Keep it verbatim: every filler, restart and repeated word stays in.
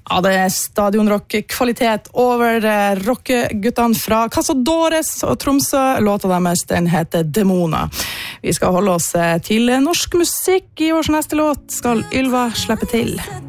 Ja, det er stadionrock-kvalitet over rockeguttene fra Casadores og Tromsø. Låta deres, den heter Demoner. Vi skal holde oss til norsk musikk. I års neste låt skal Ylva slippe til.